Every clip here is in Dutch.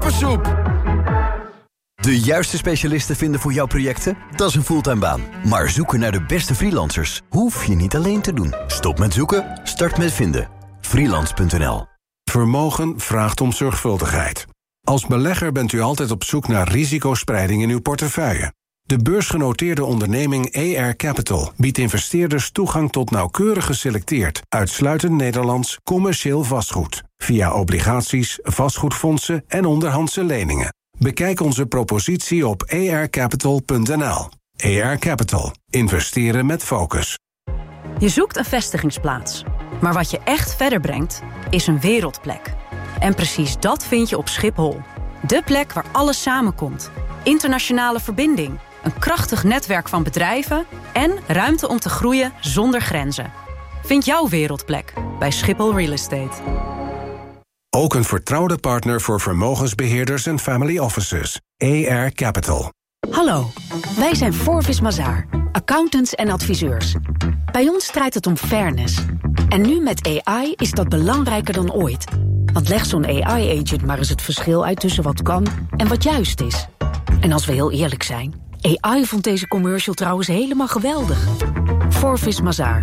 Toversoep. De juiste specialisten vinden voor jouw projecten? Dat is een fulltime baan. Maar zoeken naar de beste freelancers hoef je niet alleen te doen. Stop met zoeken, start met vinden. Freelance.nl. Vermogen vraagt om zorgvuldigheid. Als belegger bent u altijd op zoek naar risicospreiding in uw portefeuille. De beursgenoteerde onderneming AR Capital biedt investeerders toegang tot nauwkeurig geselecteerd, uitsluitend Nederlands commercieel vastgoed, via obligaties, vastgoedfondsen en onderhandse leningen. Bekijk onze propositie op arcapital.nl. AR Capital. Investeren met focus. Je zoekt een vestigingsplaats. Maar wat je echt verder brengt, is een wereldplek. En precies dat vind je op Schiphol. De plek waar alles samenkomt. Internationale verbinding, een krachtig netwerk van bedrijven en ruimte om te groeien zonder grenzen. Vind jouw wereldplek bij Schiphol Real Estate. Ook een vertrouwde partner voor vermogensbeheerders en family offices. AR Capital. Hallo, wij zijn Forvis Mazars, accountants en adviseurs. Bij ons draait het om fairness. En nu met AI is dat belangrijker dan ooit. Want leg zo'n AI-agent maar eens het verschil uit tussen wat kan en wat juist is. En als we heel eerlijk zijn, AI vond deze commercial trouwens helemaal geweldig. Forvis Mazars.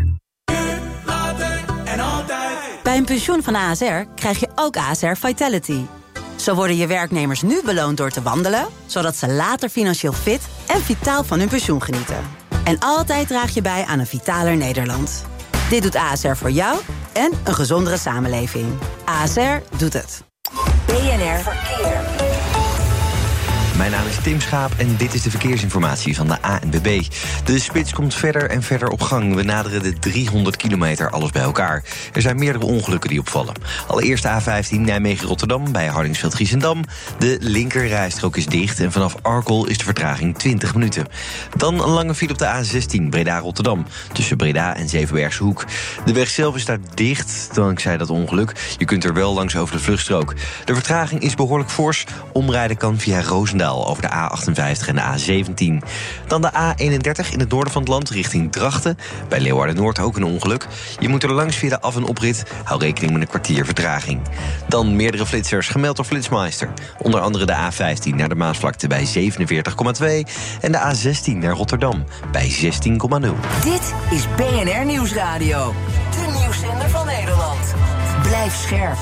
Bij een pensioen van ASR krijg je ook ASR Vitality. Zo worden je werknemers nu beloond door te wandelen, zodat ze later financieel fit en vitaal van hun pensioen genieten. En altijd draag je bij aan een vitaler Nederland. Dit doet ASR voor jou en een gezondere samenleving. ASR doet het. BNR Verkeer. Mijn naam is Tim Schaap en dit is de verkeersinformatie van de ANWB. De spits komt verder en verder op gang. We naderen de 300 kilometer, alles bij elkaar. Er zijn meerdere ongelukken die opvallen. Allereerst de A15 Nijmegen-Rotterdam bij Hardingsveld-Giessendam. De linkerrijstrook is dicht en vanaf Arkel is de vertraging 20 minuten. Dan een lange file op de A16 Breda-Rotterdam. Tussen Breda en Zevenbergse Hoek. De weg zelf is daar dicht, dankzij dat ongeluk. Je kunt er wel langs over de vluchtstrook. De vertraging is behoorlijk fors. Omrijden kan via Roosendaal over de A58 en de A17. Dan de A31 in het noorden van het land richting Drachten. Bij Leeuwarden-Noord ook een ongeluk. Je moet er langs via de af- en oprit. Hou rekening met een kwartier vertraging. Dan meerdere flitsers gemeld door Flitsmeister. Onder andere de A15 naar de Maasvlakte bij 47,2. En de A16 naar Rotterdam bij 16,0. Dit is BNR Nieuwsradio. De nieuwszender van Nederland. Blijf scherp.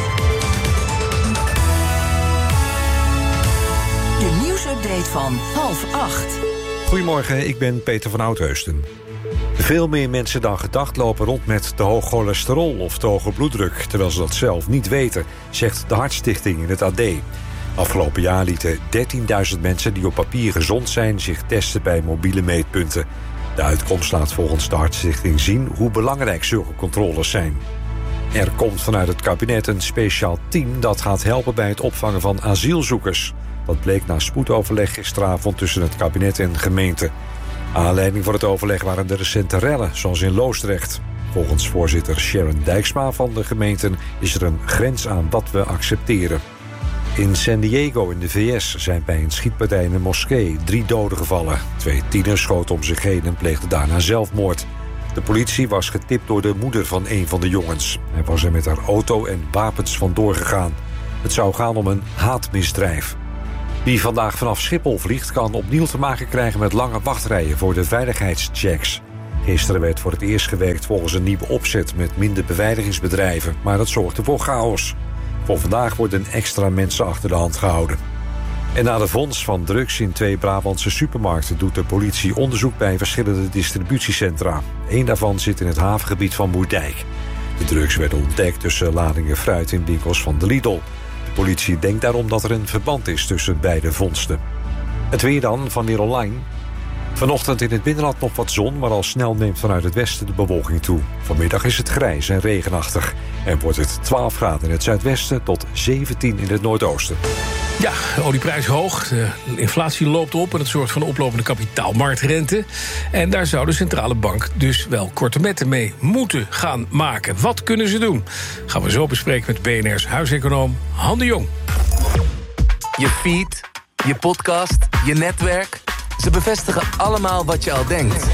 De nieuwsupdate van 7:30. Goedemorgen, ik ben Peter van Oudheusden. Veel meer mensen dan gedacht lopen rond met te hoog cholesterol of te hoge bloeddruk, terwijl ze dat zelf niet weten, zegt de Hartstichting in het AD. Afgelopen jaar lieten 13.000 mensen die op papier gezond zijn zich testen bij mobiele meetpunten. De uitkomst laat volgens de Hartstichting zien hoe belangrijk zulke controles zijn. Er komt vanuit het kabinet een speciaal team dat gaat helpen bij het opvangen van asielzoekers. Dat bleek na spoedoverleg gisteravond tussen het kabinet en gemeente. Aanleiding voor het overleg waren de recente rellen, zoals in Loosdrecht. Volgens voorzitter Sharon Dijksma van de gemeenten is er een grens aan wat we accepteren. In San Diego in de VS zijn bij een schietpartij in een moskee 3 doden gevallen. 2 tieners schoten om zich heen en pleegden daarna zelfmoord. De politie was getipt door de moeder van een van de jongens. Hij was er met haar auto en wapens vandoor gegaan. Het zou gaan om een haatmisdrijf. Wie vandaag vanaf Schiphol vliegt, kan opnieuw te maken krijgen met lange wachtrijen voor de veiligheidschecks. Gisteren werd voor het eerst gewerkt volgens een nieuwe opzet met minder beveiligingsbedrijven, maar dat zorgde voor chaos. Voor vandaag worden extra mensen achter de hand gehouden. En na de vondst van drugs in 2 Brabantse supermarkten doet de politie onderzoek bij verschillende distributiecentra. Eén daarvan zit in het havengebied van Moerdijk. De drugs werden ontdekt tussen ladingen fruit in winkels van de Lidl. De politie denkt daarom dat er een verband is tussen beide vondsten. Het weer dan van Weer Online. Vanochtend in het binnenland nog wat zon, maar al snel neemt vanuit het westen de bewolking toe. Vanmiddag is het grijs en regenachtig. En wordt het 12 graden in het zuidwesten tot 17 in het noordoosten. Ja, de olieprijs hoog, de inflatie loopt op en het zorgt voor een oplopende kapitaalmarktrente. En daar zou de centrale bank dus wel korte metten mee moeten gaan maken. Wat kunnen ze doen? Gaan we zo bespreken met BNR's huiseconoom Han de Jong. Je feed, je podcast, je netwerk. Ze bevestigen allemaal wat je al denkt.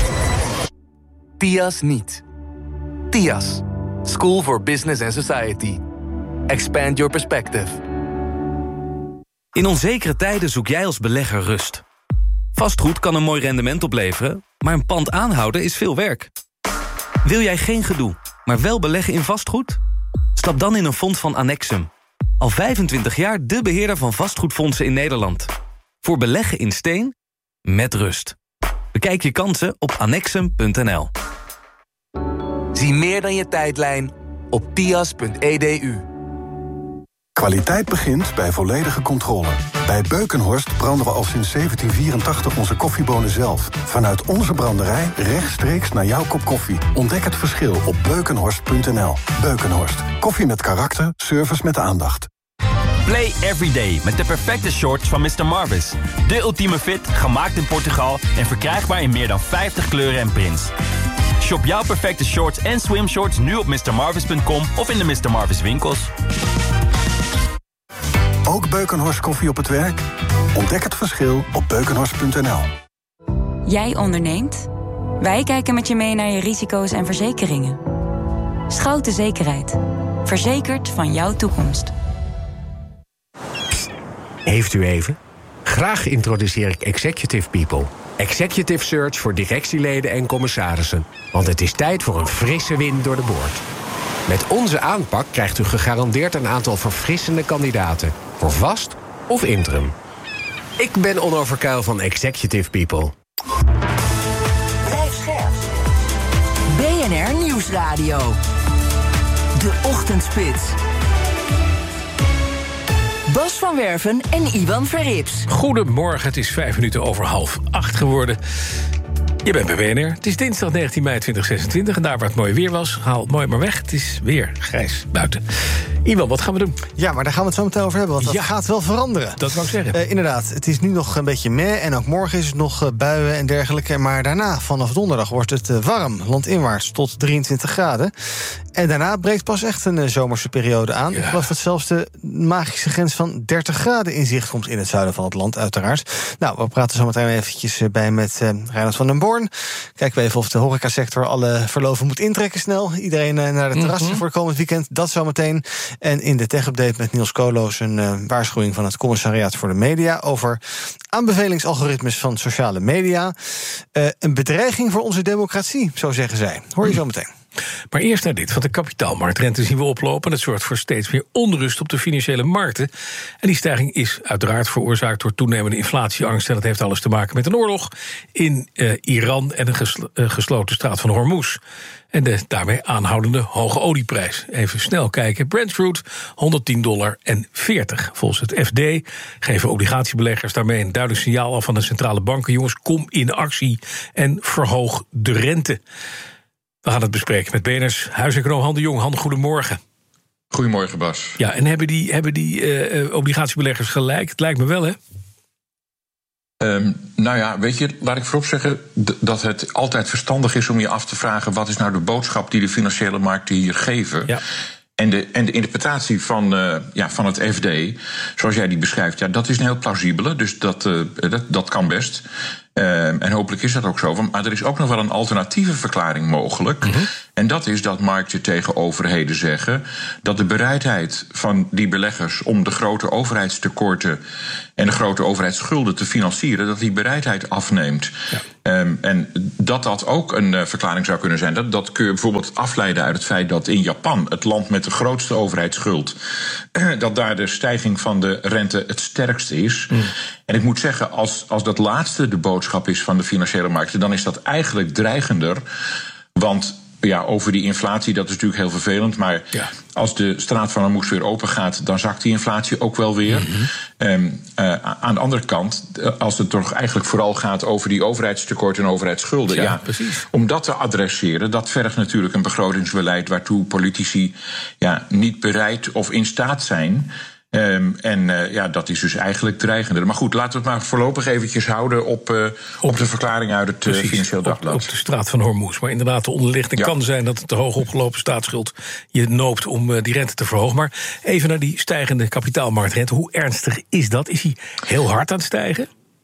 TIAS niet. TIAS. School for Business and Society. Expand your perspective. In onzekere tijden zoek jij als belegger rust. Vastgoed kan een mooi rendement opleveren, maar een pand aanhouden is veel werk. Wil jij geen gedoe, maar wel beleggen in vastgoed? Stap dan in een fonds van Annexum. Al 25 jaar de beheerder van vastgoedfondsen in Nederland. Voor beleggen in steen, met rust. Bekijk je kansen op annexum.nl. Zie meer dan je tijdlijn op tias.edu. Kwaliteit begint bij volledige controle. Bij Beukenhorst branden we al sinds 1784 onze koffiebonen zelf. Vanuit onze branderij rechtstreeks naar jouw kop koffie. Ontdek het verschil op beukenhorst.nl. Beukenhorst. Koffie met karakter, service met aandacht. Play every day met de perfecte shorts van Mr. Marvis. De ultieme fit, gemaakt in Portugal en verkrijgbaar in meer dan 50 kleuren en prints. Shop jouw perfecte shorts en swimshorts nu op mrmarvis.com of in de Mr. Marvis winkels. Ook Beukenhorst koffie op het werk? Ontdek het verschil op beukenhorst.nl. Jij onderneemt? Wij kijken met je mee naar je risico's en verzekeringen. Schouten Zekerheid. Verzekerd van jouw toekomst. Heeft u even? Graag introduceer ik Executive People. Executive Search voor directieleden en commissarissen. Want het is tijd voor een frisse wind door de boord. Met onze aanpak krijgt u gegarandeerd een aantal verfrissende kandidaten. Voor vast of interim. Ik ben Onno Verkuil van Executive People. Blijf scherp. BNR Nieuwsradio. De Ochtendspits. Bas van Werven en Iwan Verrips. Goedemorgen, het is 7:05 geworden. Je bent bij BNR. Het is dinsdag 19 mei 2026 en daar waar het mooi weer was, haal het mooi maar weg. Het is weer grijs buiten. Iwan, wat gaan we doen? Ja, maar daar gaan we het zo meteen over hebben, want dat gaat wel veranderen. Dat wou ik zeggen. Inderdaad, het is nu nog een beetje meh en ook morgen is het nog buien en dergelijke. Maar daarna, vanaf donderdag, wordt het warm, landinwaarts tot 23 graden. En daarna breekt pas echt een zomerse periode aan. Ik geloof dat zelfs de magische grens van 30 graden in zicht komt in het zuiden van het land, uiteraard. Nou, we praten zo meteen eventjes bij met Reinhard van den Born. Kijken we even of de horecasector alle verloven moet intrekken snel. Iedereen naar de terrassen voor komend weekend. Dat zometeen. En in de tech-update met Niels Koolhoos een waarschuwing van het Commissariaat voor de Media over aanbevelingsalgoritmes van sociale media. Een bedreiging voor onze democratie, zo zeggen zij. Hoor je zo meteen. Maar eerst naar dit. Van de kapitaalmarktrente zien we oplopen. Dat zorgt voor steeds meer onrust op de financiële markten. En die stijging is uiteraard veroorzaakt door toenemende inflatieangst. En dat heeft alles te maken met een oorlog in Iran en een gesloten straat van Hormuz. En de daarmee aanhoudende hoge olieprijs. Even snel kijken. Brent crude, $110,40. Volgens het FD geven obligatiebeleggers daarmee een duidelijk signaal af van de centrale banken. Jongens, kom in actie en verhoog de rente. We gaan het bespreken met BNR's huiseconoom Han de Jong. Han, goedemorgen. Goedemorgen, Bas. Ja, en hebben die obligatiebeleggers gelijk? Het lijkt me wel, hè? Nou ja, weet je, laat ik voorop zeggen dat het altijd verstandig is om je af te vragen wat is nou de boodschap die de financiële markten hier geven. Ja. En de interpretatie van het FD, zoals jij die beschrijft, ja, dat is een heel plausibele, dus dat kan best. En hopelijk is dat ook zo. Maar er is ook nog wel een alternatieve verklaring mogelijk. Mm-hmm. En dat is dat markten tegen overheden zeggen dat de bereidheid van die beleggers om de grote overheidstekorten en de grote overheidsschulden te financieren, dat die bereidheid afneemt. Ja. En dat ook een verklaring zou kunnen zijn. Dat kun je bijvoorbeeld afleiden uit het feit dat in Japan, het land met de grootste overheidsschuld, dat daar de stijging van de rente het sterkst is. Mm. En ik moet zeggen, als dat laatste de boodschap is van de financiële markten, dan is dat eigenlijk dreigender. Want ja, over die inflatie, dat is natuurlijk heel vervelend. Maar als de straat van Hormuz weer open gaat, dan zakt die inflatie ook wel weer. Mm-hmm. Aan de andere kant, als het toch eigenlijk vooral gaat over die overheidstekorten en overheidsschulden. Ja, om dat te adresseren, dat vergt natuurlijk een begrotingsbeleid waartoe politici niet bereid of in staat zijn. Dat is dus eigenlijk dreigender. Maar goed, laten we het maar voorlopig eventjes houden op de verklaring uit het Financieel Dagblad. Op de straat van Hormuz. Maar inderdaad, de onderligging kan zijn dat het de hoog opgelopen staatsschuld je noopt om die rente te verhogen. Maar even naar die stijgende kapitaalmarktrente. Hoe ernstig is dat? Is hij heel hard aan het stijgen?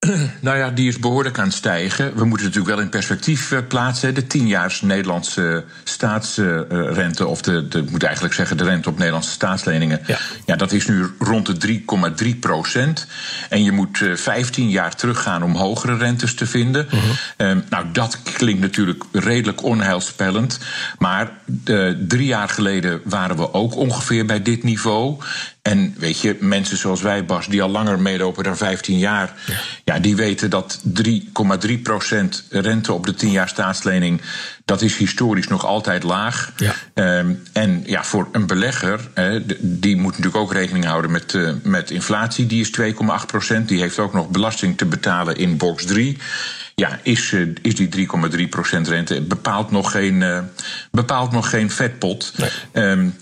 Nou ja, die is behoorlijk aan het stijgen. We moeten natuurlijk wel in perspectief plaatsen. De 10-jaars Nederlandse staatsrente, of ik moet eigenlijk zeggen de rente op Nederlandse staatsleningen. Ja, dat is nu rond de 3,3%. En je moet 15 jaar teruggaan om hogere rentes te vinden. Nou, dat klinkt natuurlijk redelijk onheilspellend. Maar 3 jaar geleden waren we ook ongeveer bij dit niveau. En weet je, mensen zoals wij, Bas, die al langer meelopen dan 15 jaar... Ja, die weten dat 3,3% rente op de 10-jaar staatslening... dat is historisch nog altijd laag. Ja. En ja, voor een belegger, die moet natuurlijk ook rekening houden met inflatie. Die is 2,8%. Die heeft ook nog belasting te betalen in box 3... Ja, is die 3,3% rente bepaalt nog geen vetpot. Nee.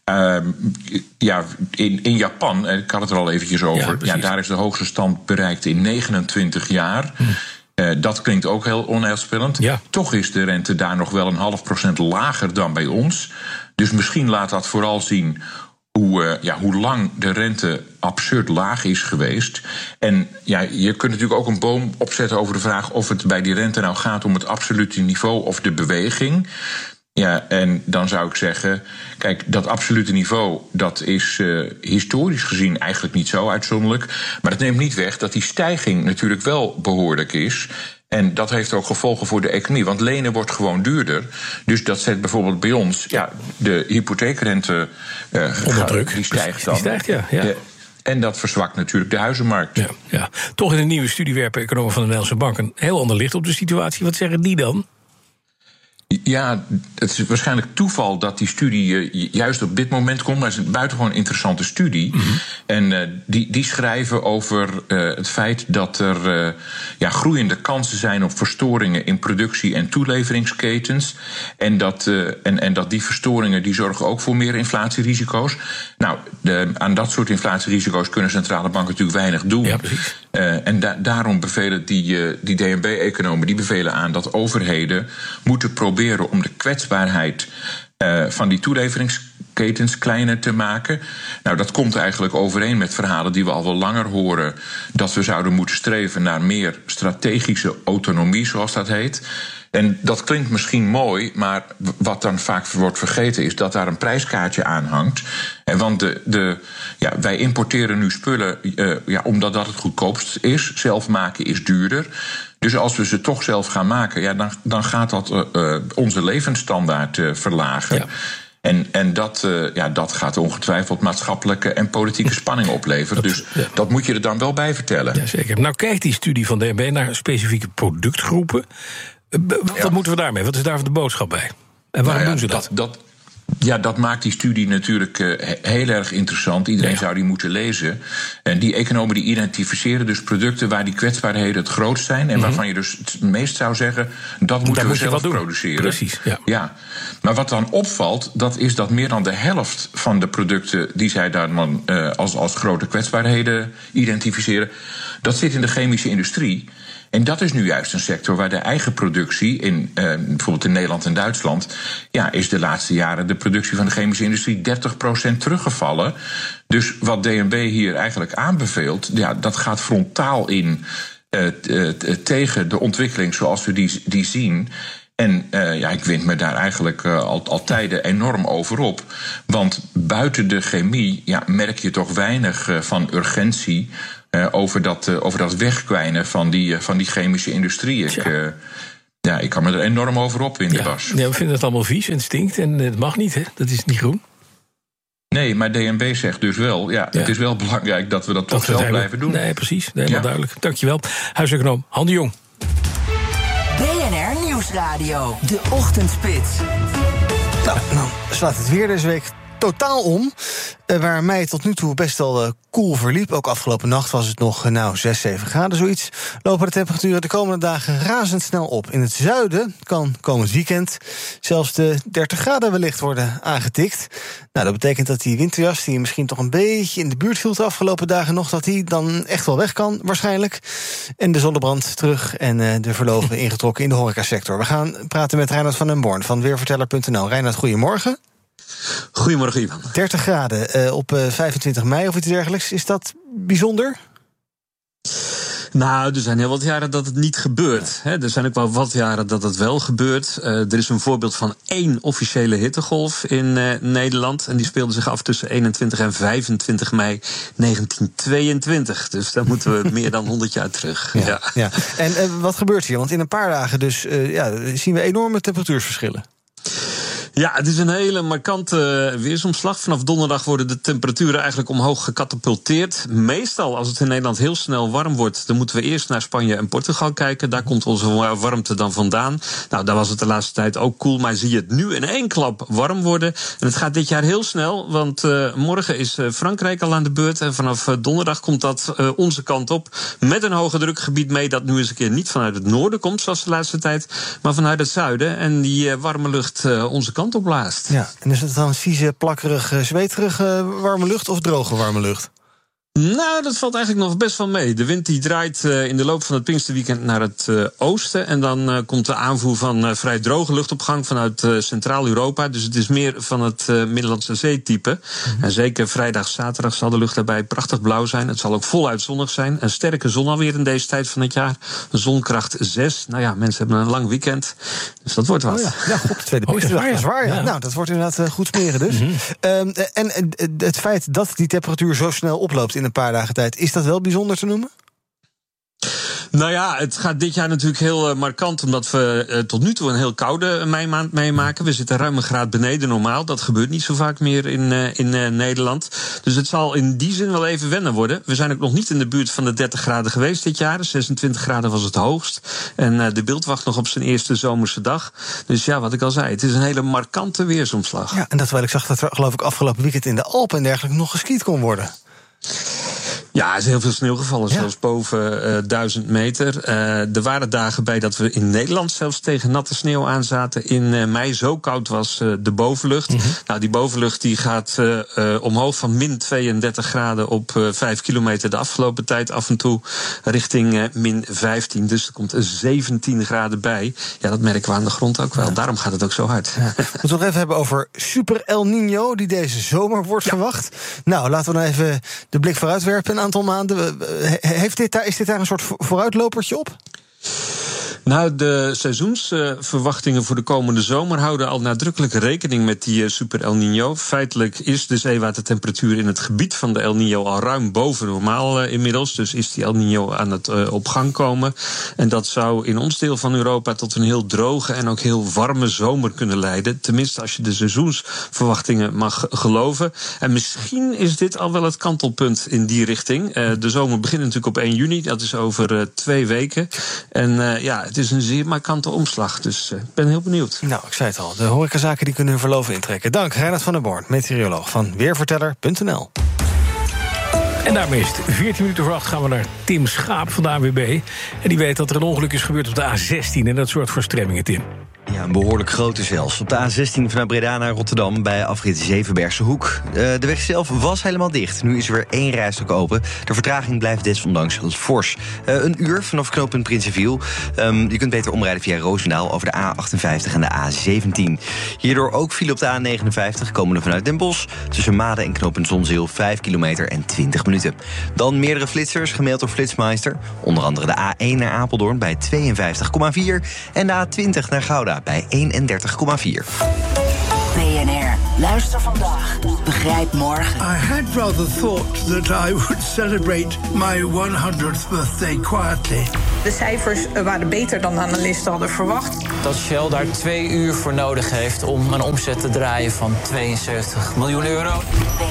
In Japan, ik had het er al eventjes over... Ja, daar is de hoogste stand bereikt in 29 jaar... Dat klinkt ook heel onheilspellend. Ja. Toch is de rente daar nog wel 0,5% lager dan bij ons. Dus misschien laat dat vooral zien... Hoe lang de rente absurd laag is geweest. En ja, je kunt natuurlijk ook een boom opzetten over de vraag... of het bij die rente nou gaat om het absolute niveau of de beweging. Ja, en dan zou ik zeggen... kijk, dat absolute niveau, dat is historisch gezien eigenlijk niet zo uitzonderlijk. Maar dat neemt niet weg dat die stijging natuurlijk wel behoorlijk is... En dat heeft ook gevolgen voor de economie. Want lenen wordt gewoon duurder. Dus dat zet bijvoorbeeld bij ons... Ja, de hypotheekrente onder druk. Die stijgt dan. Die stijgt, ja. En dat verzwakt natuurlijk de huizenmarkt. Ja. Toch in een nieuwe studie werpen economen van de Nederlandse Bank... een heel ander licht op de situatie. Wat zeggen die dan? Ja, het is waarschijnlijk toeval dat die studie juist op dit moment komt. Maar het is een buitengewoon interessante studie. Mm-hmm. En die schrijven over het feit dat er groeiende kansen zijn op verstoringen in productie- en toeleveringsketens. En dat die verstoringen die zorgen ook voor meer inflatierisico's. Nou, aan dat soort inflatierisico's kunnen centrale banken natuurlijk weinig doen. Ja, precies. En daarom bevelen die DNB-economen die bevelen aan dat overheden moeten proberen om de kwetsbaarheid van die toeleveringsketens kleiner te maken. Nou, dat komt eigenlijk overeen met verhalen die we al wel langer horen, dat we zouden moeten streven naar meer strategische autonomie, zoals dat heet. En dat klinkt misschien mooi, maar wat dan vaak wordt vergeten is dat daar een prijskaartje aan hangt. Want wij importeren nu spullen omdat dat het goedkoopst is. Zelf maken is duurder. Dus als we ze toch zelf gaan maken, dan gaat dat onze levensstandaard verlagen. Ja. En dat gaat ongetwijfeld maatschappelijke en politieke spanning opleveren. Dus dat moet je er dan wel bij vertellen. Ja, zeker. Nou kijkt die studie van DNB naar specifieke productgroepen. Wat moeten we daarmee? Wat is daar de boodschap bij? En waarom doen ze dat? Dat maakt die studie natuurlijk heel erg interessant. Iedereen zou die moeten lezen. En die economen die identificeren dus producten waar die kwetsbaarheden het grootst zijn. En waarvan je dus het meest zou zeggen, dat moeten we zelf produceren. Precies, ja. Maar wat dan opvalt, dat is dat meer dan de helft van de producten die zij dan als grote kwetsbaarheden identificeren, dat zit in de chemische industrie. En dat is nu juist een sector waar de eigen productie, in bijvoorbeeld in Nederland en Duitsland, is de laatste jaren de productie van de chemische industrie 30% teruggevallen. Dus wat DNB hier eigenlijk aanbeveelt, dat gaat frontaal in tegen de ontwikkeling zoals we die zien. En ik wind me daar eigenlijk al tijden enorm over op. Want buiten de chemie merk je toch weinig van urgentie over dat wegkwijnen van die chemische industrie. Ik kan me er enorm over opwinden, Bas. Ja, we vinden het allemaal vies en stinkt en het mag niet, hè? Dat is niet groen. Nee, maar DNB zegt dus wel, het is wel belangrijk dat we dat toch zelf blijven doen. Nee, precies, helemaal duidelijk. Dankjewel. Huiseconoom Han de Jong. BNR Nieuwsradio, de Ochtendspits. Nou, slaat het weer deze week totaal om. Waar mei tot nu toe best wel koel verliep. Ook afgelopen nacht was het nog 6, 7 graden zoiets. Lopen de temperaturen de komende dagen razendsnel op. In het zuiden kan komend weekend zelfs de 30 graden wellicht worden aangetikt. Nou, dat betekent dat die winterjas, die misschien toch een beetje in de buurt viel de afgelopen dagen nog, dat die dan echt wel weg kan, waarschijnlijk. En de zonnebrand terug en de verloven ingetrokken in de horecasector. We gaan praten met Reinhard van den Born van Weerverteller.nl. Reinhard, goedemorgen. Goedemorgen, Ivan. 30 graden op 25 mei of iets dergelijks. Is dat bijzonder? Nou, er zijn heel wat jaren dat het niet gebeurt. Er zijn ook wel wat jaren dat het wel gebeurt. Er is een voorbeeld van 1 officiële hittegolf in Nederland. En die speelde zich af tussen 21 en 25 mei 1922. Dus daar moeten we meer dan 100 jaar terug. Ja. En wat gebeurt hier? Want in een paar dagen dus zien we enorme temperatuursverschillen. Ja, het is een hele markante weersomslag. Vanaf donderdag worden de temperaturen eigenlijk omhoog gecatapulteerd. Meestal, als het in Nederland heel snel warm wordt, dan moeten we eerst naar Spanje en Portugal kijken. Daar komt onze warmte dan vandaan. Nou, daar was het de laatste tijd ook koel, maar zie je het nu in één klap warm worden. En het gaat dit jaar heel snel, want morgen is Frankrijk al aan de beurt. En vanaf donderdag komt dat onze kant op. Met een hoge drukgebied mee dat nu eens een keer niet vanuit het noorden komt, zoals de laatste tijd, maar vanuit het zuiden. En die warme lucht onze kant opblaast. Ja, en is het dan vieze, plakkerig, zweterige warme lucht of droge warme lucht? Nou, dat valt eigenlijk nog best wel mee. De wind die draait in de loop van het Pinksterweekend naar het oosten. En dan komt de aanvoer van vrij droge luchtopgang vanuit Centraal-Europa. Dus het is meer van het Middellandse Zee-type. En zeker vrijdag, zaterdag zal de lucht daarbij prachtig blauw zijn. Het zal ook voluit zonnig zijn. Een sterke zon alweer in deze tijd van het jaar. Zonkracht 6. Nou ja, mensen hebben een lang weekend. Dus dat wordt wat. Oh ja, god, tweede Pinksterdag. Dat is waar, ja. Nou, dat wordt inderdaad goed smeren dus. En het feit dat die temperatuur zo snel oploopt in een paar dagen tijd, is dat wel bijzonder te noemen? Nou ja, het gaat dit jaar natuurlijk heel markant, omdat we tot nu toe een heel koude meimaand meemaken. We zitten ruim een graad beneden normaal. Dat gebeurt niet zo vaak meer in Nederland. Dus het zal in die zin wel even wennen worden. We zijn ook nog niet in de buurt van de 30 graden geweest dit jaar. 26 graden was het hoogst. En de Bild wacht nog op zijn eerste zomerse dag. Dus ja, wat ik al zei, het is een hele markante weersomslag. Ja, en dat terwijl ik zag dat er, geloof ik, afgelopen weekend in de Alpen en dergelijke nog geskiet kon worden. Ja, er is heel veel sneeuw gevallen, zelfs boven 1000 meter. Er waren dagen bij dat we in Nederland zelfs tegen natte sneeuw aanzaten in mei. Zo koud was de bovenlucht. Nou, die bovenlucht die gaat omhoog van min 32 graden op 5 kilometer de afgelopen tijd af en toe richting min 15. Dus er komt 17 graden bij. Ja, dat merken we aan de grond ook wel. Daarom gaat het ook zo hard. Ja. We moeten nog even hebben over Super El Niño, die deze zomer wordt verwacht. Nou, laten we nou even de blik vooruit werpen. Een aantal maanden. Is dit daar een soort vooruitlopertje op? Nou, de seizoensverwachtingen voor de komende zomer houden al nadrukkelijk rekening met die Super El Niño. Feitelijk is de zeewatertemperatuur in het gebied van de El Niño al ruim boven normaal inmiddels. Dus is die El Niño aan het op gang komen. En dat zou in ons deel van Europa tot een heel droge en ook heel warme zomer kunnen leiden. Tenminste, als je de seizoensverwachtingen mag geloven. En misschien is dit al wel het kantelpunt in die richting. De zomer begint natuurlijk op 1 juni. Dat is over 2 weken. En het is een zeer markante omslag, dus ik ben heel benieuwd. Nou, ik zei het al, de horecazaken die kunnen hun verlof intrekken. Dank, Reinhard van der Born, meteoroloog van Weerverteller.nl. En daarmee is het 14 minuten voor 8 gaan we naar Tim Schaap van de ANWB. En die weet dat er een ongeluk is gebeurd op de A16 en dat soort verstremmingen, Tim. Ja, een behoorlijk grote zelfs. Op de A16 vanuit Breda naar Rotterdam bij afrit Zevenbergse Hoek. De weg zelf was helemaal dicht. Nu is er weer 1 rijstok open. De vertraging blijft desondanks fors. Een uur vanaf knooppunt Prinsenviel. Je kunt beter omrijden via Roosendaal over de A58 en de A17. Hierdoor ook file op de A59 komende vanuit Den Bosch. Tussen Maden en knooppunt Zonzeel 5 kilometer en 20 minuten. Dan meerdere flitsers gemeld door Flitsmeister. Onder andere de A1 naar Apeldoorn bij 52,4 en de A20 naar Gouda bij 31,4. BNR, luister vandaag, begrijp morgen. I had rather thought that I would celebrate my 100th birthday quietly. De cijfers waren beter dan analisten hadden verwacht. Dat Shell daar 2 uur voor nodig heeft om een omzet te draaien van 72 miljoen euro.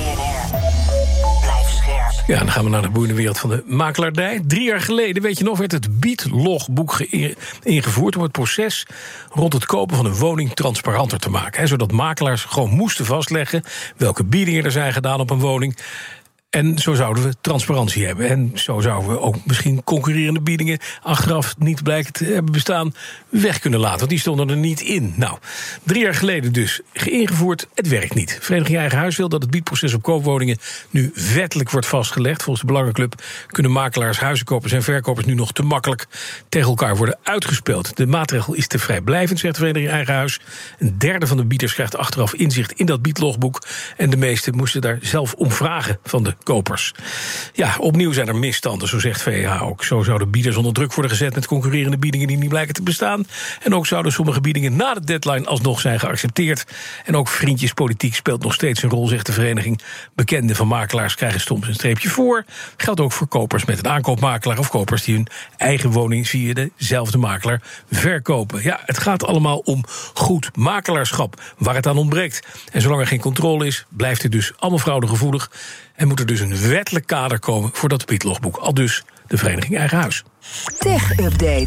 Ja, dan gaan we naar de boeiende wereld van de makelaardij. 3 jaar geleden, weet je nog, werd het Biedlogboek ingevoerd om het proces rond het kopen van een woning transparanter te maken. Zodat makelaars gewoon moesten vastleggen welke biedingen er zijn gedaan op een woning. En zo zouden we transparantie hebben. En zo zouden we ook misschien concurrerende biedingen achteraf niet blijken te hebben bestaan weg kunnen laten. Want die stonden er niet in. Nou, 3 jaar geleden dus ingevoerd. Het werkt niet. Vereniging Eigen Huis wil dat het biedproces op koopwoningen nu wettelijk wordt vastgelegd. Volgens de Belangenclub kunnen makelaars, huizenkopers en verkopers nu nog te makkelijk tegen elkaar worden uitgespeeld. De maatregel is te vrijblijvend, zegt de Vereniging Eigen Huis. 1/3 van de bieders krijgt achteraf inzicht in dat biedlogboek. En de meesten moesten daar zelf om vragen van de kopers. Ja, opnieuw zijn er misstanden, zo zegt VEH ook. Zo zouden bieders onder druk worden gezet met concurrerende biedingen die niet blijken te bestaan. En ook zouden sommige biedingen na de deadline alsnog zijn geaccepteerd. En ook vriendjespolitiek speelt nog steeds een rol, zegt de vereniging. Bekenden van makelaars krijgen soms een streepje voor. Geldt ook voor kopers met een aankoopmakelaar of kopers die hun eigen woning via dezelfde makelaar verkopen. Ja, het gaat allemaal om goed makelaarschap, waar het aan ontbreekt. En zolang er geen controle is, blijft het dus allemaal fraudegevoelig. En moet er dus een wettelijk kader komen voor dat bietlogboek. Al dus de vereniging Eigen Huis. Tech Update.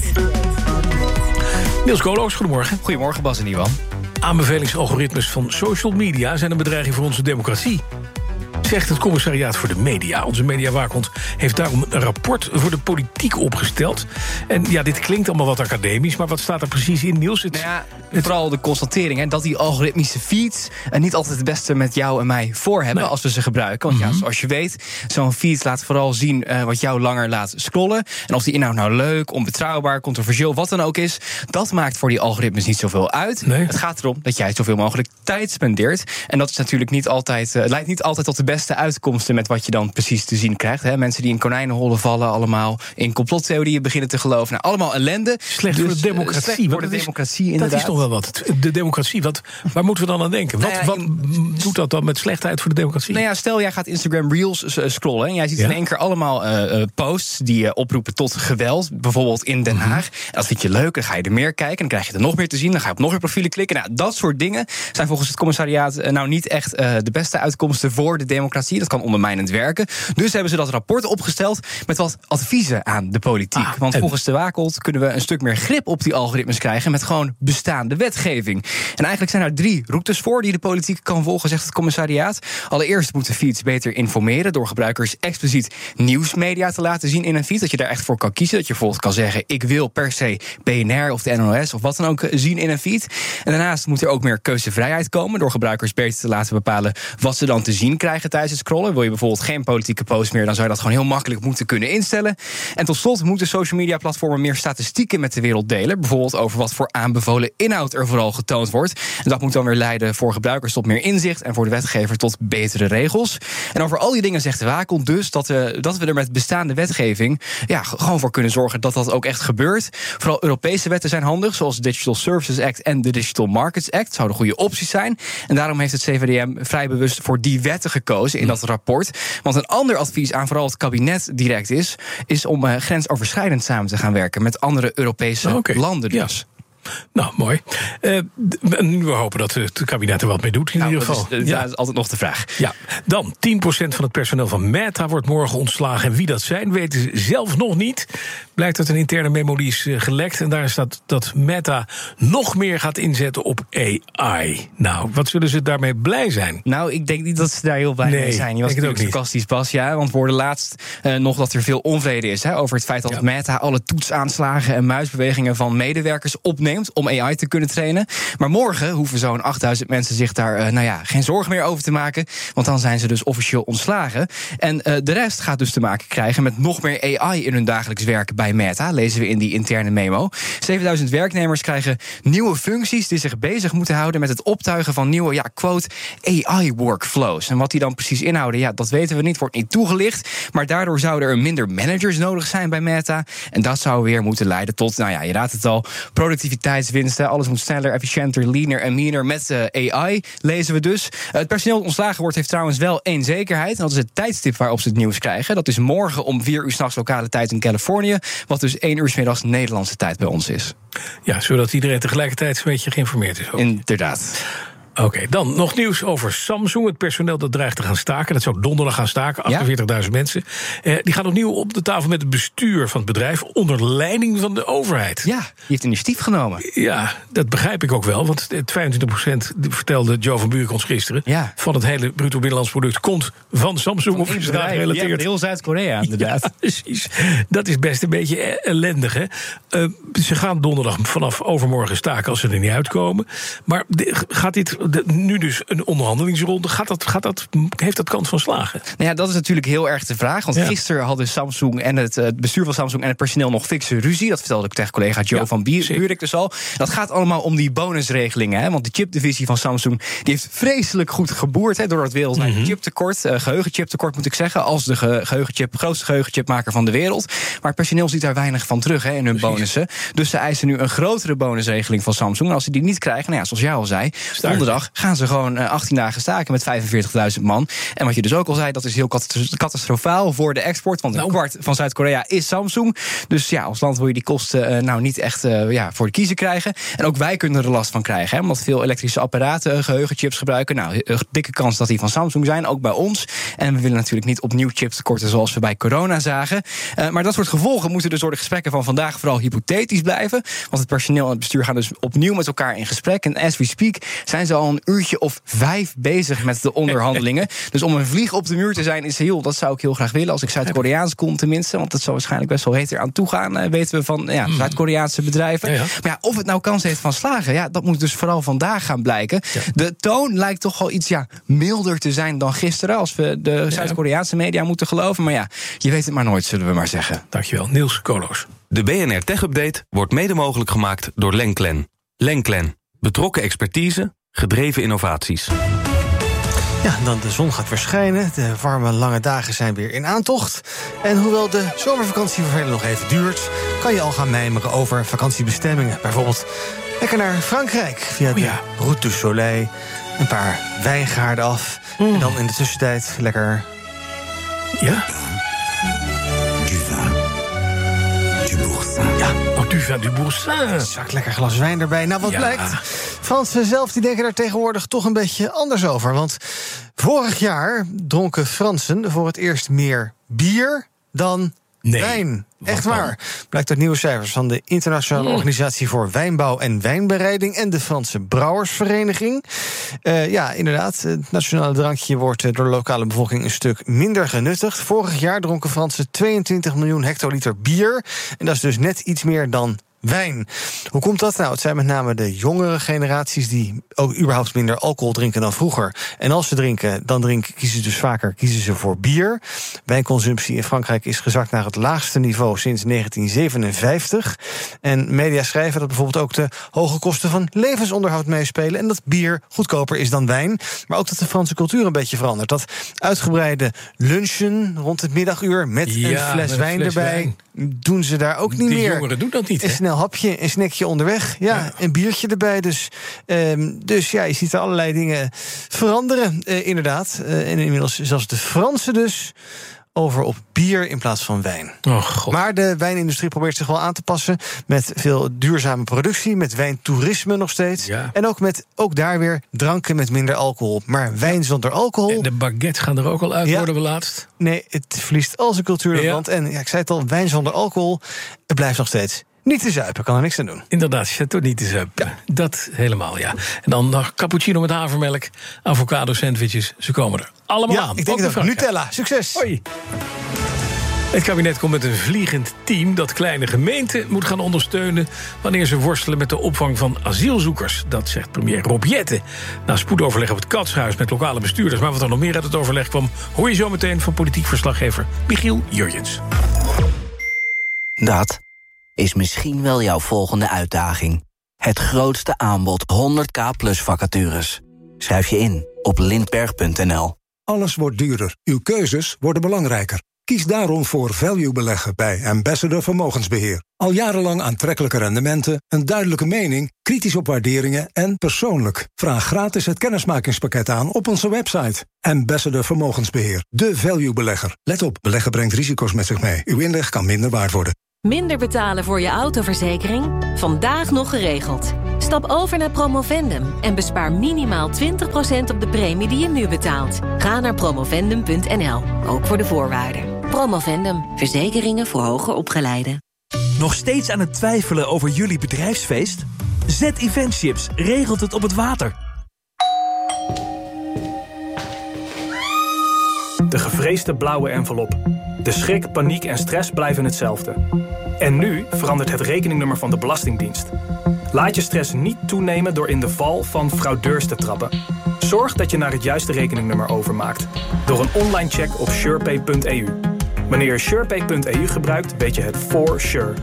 Niels Koolhoos, goedemorgen. Goedemorgen, Bas en Iwan. Aanbevelingsalgoritmes van social media zijn een bedreiging voor onze democratie, zegt het Commissariaat voor de Media. Onze mediawaakhond heeft daarom een rapport voor de politiek opgesteld. En ja, dit klinkt allemaal wat academisch, maar wat staat er precies in, Niels? Vooral de constatering dat die algoritmische feeds niet altijd het beste met jou en mij voor hebben als we ze gebruiken. Want ja, zoals je weet, zo'n feed laat vooral zien wat jou langer laat scrollen. En of die inhoud nou leuk, onbetrouwbaar, controversieel, wat dan ook is, dat maakt voor die algoritmes niet zoveel uit. Nee. Het gaat erom dat jij zoveel mogelijk tijd spendeert. En dat is natuurlijk niet altijd, leidt niet altijd tot de beste uitkomsten met wat je dan precies te zien krijgt. Hè. Mensen die in konijnenhollen vallen, allemaal in complottheorieën beginnen te geloven. Nou, allemaal ellende. Slecht voor de democratie. Slecht voor de democratie, inderdaad. Dat is toch wel wat. De democratie, waar moeten we dan aan denken? Wat doet dat dan met slechtheid voor de democratie? Nou ja, stel jij gaat Instagram Reels scrollen en jij ziet in één keer allemaal posts die oproepen tot geweld, bijvoorbeeld in Den Haag. En dat vind je leuk, dan ga je er meer kijken, dan krijg je er nog meer te zien, dan ga je op nog meer profielen klikken. Nou, dat soort dingen zijn volgens het commissariaat nou niet echt de beste uitkomsten voor de democratie. Dat kan ondermijnend werken. Dus hebben ze dat rapport opgesteld met wat adviezen aan de politiek. Want volgens de waakhond kunnen we een stuk meer grip op die algoritmes krijgen met gewoon bestaande wetgeving. En eigenlijk zijn er 3 routes voor die de politiek kan volgen, zegt het commissariaat. Allereerst moeten feeds beter informeren door gebruikers expliciet nieuwsmedia te laten zien in een feed. Dat je daar echt voor kan kiezen. Dat je bijvoorbeeld kan zeggen, ik wil per se BNR of de NOS of wat dan ook zien in een feed. En daarnaast moet er ook meer keuzevrijheid komen door gebruikers beter te laten bepalen wat ze dan te zien krijgen tijdens het scrollen. Wil je bijvoorbeeld geen politieke post meer, dan zou je dat gewoon heel makkelijk moeten kunnen instellen. En tot slot moeten social media platformen meer statistieken met de wereld delen. Bijvoorbeeld over wat voor aanbevolen inhoud er vooral getoond wordt. En dat moet dan weer leiden voor gebruikers tot meer inzicht en voor de wetgever tot betere regels. En over al die dingen zegt de waakhond dus dat we er met bestaande wetgeving gewoon voor kunnen zorgen dat dat ook echt gebeurt. Vooral Europese wetten zijn handig, zoals de Digital Services Act en de Digital Markets Act. Zouden goede opties zijn. En daarom heeft het CVDM vrij bewust voor die wetten gekozen in dat rapport. Want een ander advies aan vooral het kabinet direct is om grensoverschrijdend samen te gaan werken met andere Europese landen dus. Ja. Nou, mooi. Nu we hopen dat het kabinet er wat mee doet, in ieder geval. Dat is altijd nog de vraag. Ja. Dan, 10% van het personeel van Meta wordt morgen ontslagen. En wie dat zijn, weten ze zelf nog niet. Blijkt uit een interne memo die is gelekt. En daar staat dat Meta nog meer gaat inzetten op AI. Nou, wat zullen ze daarmee blij zijn? Nou, ik denk niet dat ze daar heel blij mee zijn. Je was natuurlijk sarcastisch, Bas, want we hoorden laatst nog dat er veel onvrede is over het feit dat Meta alle toetsaanslagen en muisbewegingen van medewerkers opneemt om AI te kunnen trainen. Maar morgen hoeven zo'n 8000 mensen zich daar geen zorgen meer over te maken. Want dan zijn ze dus officieel ontslagen. En de rest gaat dus te maken krijgen met nog meer AI in hun dagelijks werk bij Meta, lezen we in die interne memo. 7000 werknemers krijgen nieuwe functies die zich bezig moeten houden met het optuigen van nieuwe, quote, AI-workflows. En wat die dan precies inhouden, dat weten we niet, wordt niet toegelicht. Maar daardoor zouden er minder managers nodig zijn bij Meta. En dat zou weer moeten leiden tot, je raadt het al, productiviteitswinsten. Alles moet sneller, efficiënter, leaner en meaner met AI, lezen we dus. Het personeel dat ontslagen wordt heeft trouwens wel één zekerheid. En dat is het tijdstip waarop ze het nieuws krijgen. Dat is morgen om 4 uur 's nachts lokale tijd in Californië. Wat dus 1 uur 's middags Nederlandse tijd bij ons is. Ja, zodat iedereen tegelijkertijd een beetje geïnformeerd is. Inderdaad. Oké, dan nog nieuws over Samsung. Het personeel dat dreigt te gaan staken. Dat zou donderdag gaan staken, 48.000 mensen. Die gaan opnieuw op de tafel met het bestuur van het bedrijf onder leiding van de overheid. Ja, die heeft initiatief genomen. Ja, dat begrijp ik ook wel. Want 22%, vertelde Joe van Buurik ons gisteren, van het hele bruto binnenlands product komt van Samsung of is daar gerelateerd. Ja, heel Zuid-Korea, inderdaad. Ja, precies. Dat is best een beetje ellendig, hè. Ze gaan donderdag vanaf overmorgen staken als ze er niet uitkomen. Maar gaat dit nu dus een onderhandelingsronde. Heeft dat kans van slagen? Nou ja, dat is natuurlijk heel erg de vraag. Want gisteren hadden Samsung en het bestuur van Samsung en het personeel nog fikse ruzie. Dat vertelde ik tegen collega Joe van Buurik dus al. Dat gaat allemaal om die bonusregelingen. Hè? Want de chipdivisie van Samsung die heeft vreselijk goed geboerd. Hè, door het wereldwijde chiptekort. Geheugenchiptekort moet ik zeggen. Als de grootste geheugenchipmaker van de wereld. Maar het personeel ziet daar weinig van terug in hun bonussen. Dus ze eisen nu een grotere bonusregeling van Samsung. En als ze die niet krijgen, nou ja, zoals jij al zei, donderdag gaan ze gewoon 18 dagen staken met 45.000 man. En wat je dus ook al zei, dat is heel catastrofaal voor de export. Want een kwart van Zuid-Korea is Samsung. Dus ja, als land wil je die kosten niet echt voor de kiezen krijgen. En ook wij kunnen er last van krijgen. Hè, omdat veel elektrische apparaten geheugenchips gebruiken. Nou, dikke kans dat die van Samsung zijn, ook bij ons. En we willen natuurlijk niet opnieuw chips tekorten zoals we bij corona zagen. Maar dat soort gevolgen moeten dus door de gesprekken van vandaag vooral hypothetisch blijven. Want het personeel en het bestuur gaan dus opnieuw met elkaar in gesprek. En as we speak zijn ze al een uurtje of 5 bezig met de onderhandelingen. Dus om een vlieg op de muur te zijn is dat zou ik heel graag willen. Als ik Zuid-Koreaans kon tenminste. Want dat zal waarschijnlijk best wel heter aan toe gaan. Weten we van Zuid-Koreaanse bedrijven. Ja. Maar ja, of het nou kans heeft van slagen, dat moet dus vooral vandaag gaan blijken. Ja. De toon lijkt toch wel iets milder te zijn dan gisteren. Als we de Zuid-Koreaanse media moeten geloven. Maar ja, je weet het maar nooit, zullen we maar zeggen. Dankjewel, Niels Koloos. De BNR Tech Update wordt mede mogelijk gemaakt door Lenklen. Lenklen. Betrokken expertise, gedreven innovaties. Ja, dan de zon gaat weer schijnen. De warme, lange dagen zijn weer in aantocht. En hoewel de zomervakantie voor velen nog even duurt, kan je al gaan mijmeren over vakantiebestemmingen. Bijvoorbeeld lekker naar Frankrijk via de Route du Soleil. Een paar wijngaarden af. En dan in de tussentijd lekker... Ja? Du vin. Du boursin. Ja. Oh, du vin du boursin. Zak lekker glas wijn erbij. Nou, wat blijkt? Fransen zelf die denken daar tegenwoordig toch een beetje anders over. Want vorig jaar dronken Fransen voor het eerst meer bier dan wijn. Echt waar. Blijkt uit nieuwe cijfers van de Internationale Organisatie voor Wijnbouw en Wijnbereiding en de Franse Brouwersvereniging. Inderdaad, het nationale drankje wordt door de lokale bevolking een stuk minder genuttigd. Vorig jaar dronken Fransen 22 miljoen hectoliter bier. En dat is dus net iets meer dan wijn. Hoe komt dat nou? Het zijn met name de jongere generaties die ook überhaupt minder alcohol drinken dan vroeger. En als ze drinken, kiezen ze voor bier. Wijnconsumptie in Frankrijk is gezakt naar het laagste niveau sinds 1957. En media schrijven dat bijvoorbeeld ook de hoge kosten van levensonderhoud meespelen en dat bier goedkoper is dan wijn. Maar ook dat de Franse cultuur een beetje verandert. Dat uitgebreide lunchen rond het middaguur met een fles wijn erbij doen ze daar ook niet meer. De jongeren doen dat niet, hè? Een snel hapje, een snackje onderweg. Een biertje erbij. Dus je ziet er allerlei dingen veranderen, inderdaad. En inmiddels zelfs de Fransen dus over op bier in plaats van wijn. Oh, God. Maar de wijnindustrie probeert zich wel aan te passen met veel duurzame productie, met wijntoerisme nog steeds. Ja. En ook daar weer dranken met minder alcohol. Maar wijn zonder alcohol. En de baguettes gaan er ook al uit, worden we laatst. Nee, het verliest al zijn cultuurland. En ik zei het al, wijn zonder alcohol, het blijft nog steeds niet te zuipen, kan er niks aan doen. Inderdaad, Chateau niet te zuipen. Ja. Dat helemaal, ja. En dan nog cappuccino met havermelk, avocado sandwiches. Ze komen er allemaal aan. Ik denk dat Nutella. Succes. Hoi. Het kabinet komt met een vliegend team dat kleine gemeenten moet gaan ondersteunen wanneer ze worstelen met de opvang van asielzoekers. Dat zegt premier Rob Jetten na spoedoverleg op het Katshuis met lokale bestuurders. Maar wat er nog meer uit het overleg kwam, hoor je zo meteen van politiek verslaggever Michiel Jurjens. Dat is misschien wel jouw volgende uitdaging. Het grootste aanbod 100k plus vacatures. Schrijf je in op lindberg.nl. Alles wordt duurder. Uw keuzes worden belangrijker. Kies daarom voor value beleggen bij Ambassador Vermogensbeheer. Al jarenlang aantrekkelijke rendementen, een duidelijke mening, kritisch op waarderingen en persoonlijk. Vraag gratis het kennismakingspakket aan op onze website. Ambassador Vermogensbeheer, de value belegger. Let op, beleggen brengt risico's met zich mee. Uw inleg kan minder waard worden. Minder betalen voor je autoverzekering? Vandaag nog geregeld. Stap over naar Promovendum en bespaar minimaal 20% op de premie die je nu betaalt. Ga naar promovendum.nl, ook voor de voorwaarden. Promovendum, verzekeringen voor hoger opgeleiden. Nog steeds aan het twijfelen over jullie bedrijfsfeest? Z-Eventships regelt het op het water. De gevreesde blauwe envelop. De schrik, paniek en stress blijven hetzelfde. En nu verandert het rekeningnummer van de Belastingdienst. Laat je stress niet toenemen door in de val van fraudeurs te trappen. Zorg dat je naar het juiste rekeningnummer overmaakt. Door een online check op surepay.eu. Wanneer je surepay.eu gebruikt, weet je het for sure.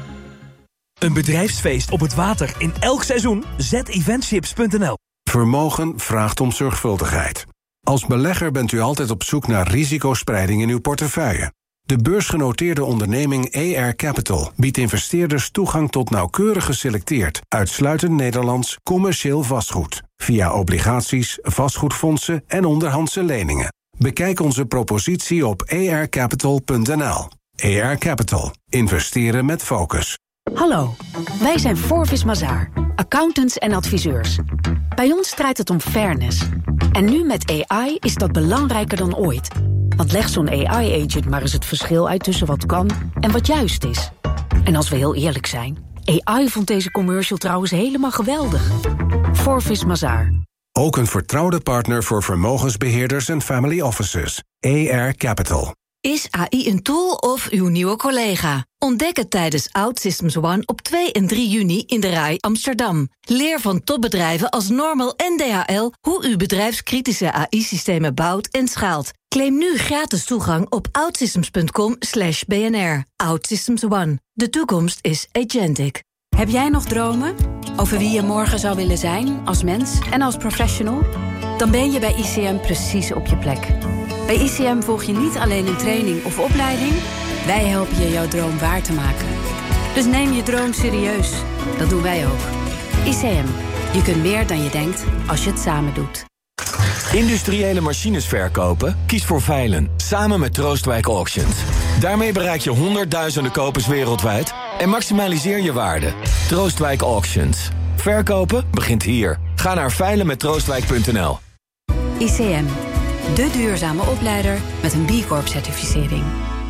Een bedrijfsfeest op het water in elk seizoen? ZEventships.nl. Vermogen vraagt om zorgvuldigheid. Als belegger bent u altijd op zoek naar risicospreiding in uw portefeuille. De beursgenoteerde onderneming ER Capital biedt investeerders toegang tot nauwkeurig geselecteerd, uitsluitend Nederlands commercieel vastgoed, via obligaties, vastgoedfondsen en onderhandse leningen. Bekijk onze propositie op ercapital.nl. ER Capital. Investeren met focus. Hallo, wij zijn Forvis Mazars, accountants en adviseurs. Bij ons draait het om fairness. En nu met AI is dat belangrijker dan ooit. Want leg zo'n AI-agent maar eens het verschil uit tussen wat kan en wat juist is. En als we heel eerlijk zijn, AI vond deze commercial trouwens helemaal geweldig. Forvis Mazars. Ook een vertrouwde partner voor vermogensbeheerders en family offices. ER Capital. Is AI een tool of uw nieuwe collega? Ontdek het tijdens OutSystems One op 2 en 3 juni in de RAI Amsterdam. Leer van topbedrijven als Normal en DHL hoe u bedrijfskritische AI-systemen bouwt en schaalt. Claim nu gratis toegang op outsystems.com/BNR. OutSystems One. De toekomst is agentic. Heb jij nog dromen over wie je morgen zou willen zijn als mens en als professional? Dan ben je bij ICM precies op je plek. Bij ICM volg je niet alleen een training of opleiding. Wij helpen je jouw droom waar te maken. Dus neem je droom serieus. Dat doen wij ook. ICM. Je kunt meer dan je denkt als je het samen doet. Industriële machines verkopen? Kies voor Veilen, samen met Troostwijk Auctions. Daarmee bereik je honderdduizenden kopers wereldwijd en maximaliseer je waarde. Troostwijk Auctions. Verkopen begint hier. Ga naar veilenmettroostwijk.nl. ICM. De duurzame opleider met een B Corp-certificering.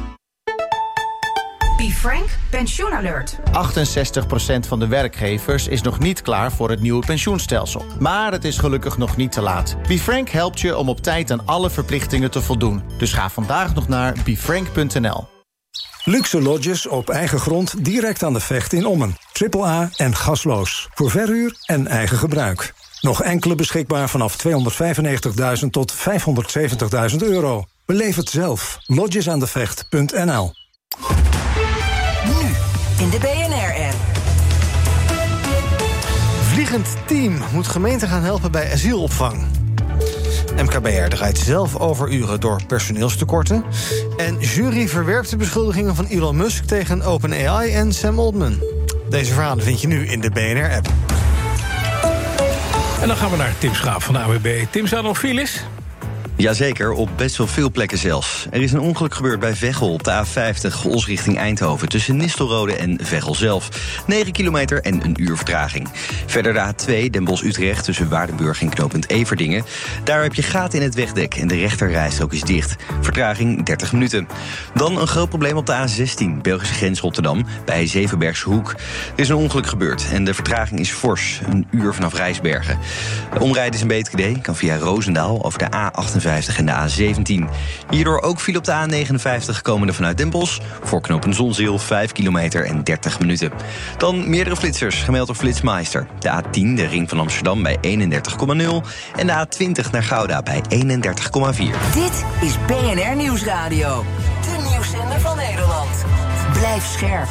BeFrank Pensioenalert. 68% van de werkgevers is nog niet klaar voor het nieuwe pensioenstelsel. Maar het is gelukkig nog niet te laat. BeFrank helpt je om op tijd aan alle verplichtingen te voldoen. Dus ga vandaag nog naar befrank.nl. Luxe lodges op eigen grond direct aan de Vecht in Ommen. AAA en gasloos. Voor verhuur en eigen gebruik. Nog enkele beschikbaar vanaf 295.000 tot 570.000 euro. Beleef het zelf. Lodgesaandevecht.nl. Nu in de BNR-app. Vliegend team moet gemeenten gaan helpen bij asielopvang. MKBR draait zelf overuren door personeelstekorten. En jury verwerpt de beschuldigingen van Elon Musk tegen OpenAI en Sam Altman. Deze verhalen vind je nu in de BNR-app. En dan gaan we naar Tim Schaap van de AWB. Tim, zijn er nog files? Jazeker, op best wel veel plekken zelfs. Er is een ongeluk gebeurd bij Veghel op de A50, Ols richting Eindhoven, tussen Nistelrode en Veghel zelf. 9 kilometer en een uur vertraging. Verder de A2, Den Bosch-Utrecht, tussen Waardenburg en knooppunt Everdingen. Daar heb je gaten in het wegdek en de rechterrijstrook is dicht. Vertraging 30 minuten. Dan een groot probleem op de A16, Belgische grens Rotterdam, bij Zevenbergse Hoek. Er is een ongeluk gebeurd en de vertraging is fors, een uur vanaf Rijsbergen. Omrijden is een beter idee, kan via Roosendaal over de A58 en de A17. Hierdoor ook viel op de A59 komende vanuit Den Bosch. Voor knooppunt Zonzeel 5 kilometer en 30 minuten. Dan meerdere flitsers, gemeld door Flitsmeister. De A10, de ring van Amsterdam, bij 31,0. En de A20 naar Gouda bij 31,4. Dit is BNR Nieuwsradio. De nieuwszender van Nederland. Blijf scherp.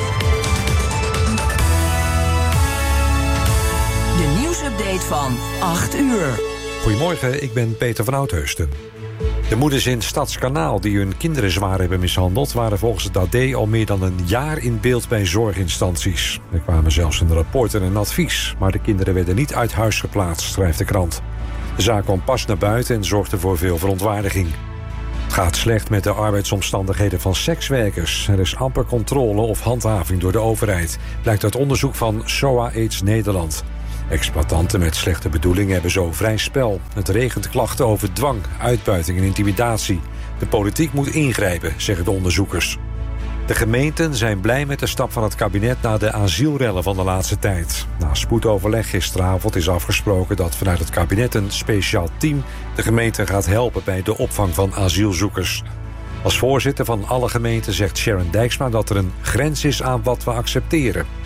De nieuwsupdate van 8 uur. Goedemorgen, ik ben Peter van Oudheusden. De moeders in Stadskanaal die hun kinderen zwaar hebben mishandeld waren volgens het AD al meer dan een jaar in beeld bij zorginstanties. Er kwamen zelfs een rapport en een advies, maar de kinderen werden niet uit huis geplaatst, schrijft de krant. De zaak kwam pas naar buiten en zorgde voor veel verontwaardiging. Het gaat slecht met de arbeidsomstandigheden van sekswerkers. Er is amper controle of handhaving door de overheid, blijkt uit onderzoek van SOA AIDS Nederland. Exploitanten met slechte bedoelingen hebben zo vrij spel. Het regent klachten over dwang, uitbuiting en intimidatie. De politiek moet ingrijpen, zeggen de onderzoekers. De gemeenten zijn blij met de stap van het kabinet na de asielrellen van de laatste tijd. Na spoedoverleg gisteravond is afgesproken dat vanuit het kabinet een speciaal team de gemeenten gaat helpen bij de opvang van asielzoekers. Als voorzitter van alle gemeenten zegt Sharon Dijksma dat er een grens is aan wat we accepteren.